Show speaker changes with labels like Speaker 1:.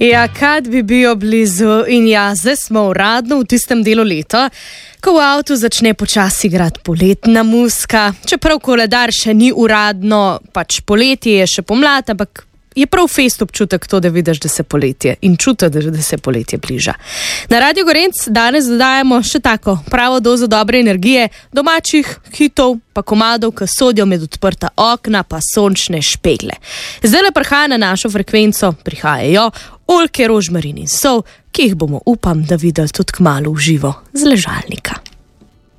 Speaker 1: Ja, kad bi bil blizu in ja, zdaj smo uradno v tistem delu leta, ko v avtu začne počasi igrati poletna muzika, čeprav koledar še ni uradno, pač poletje je še pomlad, ampak je prav fest občutek to, da vidiš, da se poletje in čutiš, da se poletje bliža. Na Radio Gorenc danes dodajamo še tako pravo dozo dobre energije, domačih hitov, pa komadov, ki sodijo med odprta okna, pa sončne špegle. Zdaj le prihaja na našo frekvenco, prihajajo oljke, rožmarin in sol, ki jih bomo, upam, da videli tudi kmalu v živo z ležalnika.